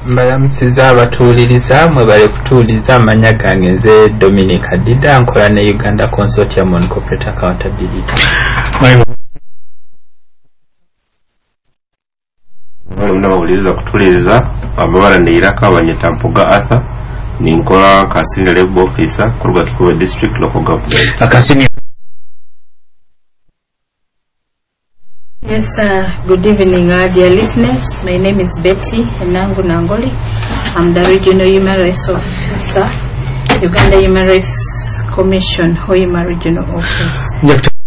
Mbalamisiza abatuuliriza mwe bali kutuuliza amanya gange nze Dominic Adida nkola ne Uganda Consortium on Corporate Accountability. Mnawuliza kutuuliriza ababala ne Iraka abanyeta Mpuga Arthur ninkola Kasini Labor Officer ku Rwakikuba District Local Government. Akasini. Yes, good evening, dear listeners. My name is Betty Nangu Nangoli. I'm the Regional Human Rights Officer, Uganda Human Rights Commission, Hoima Regional Office.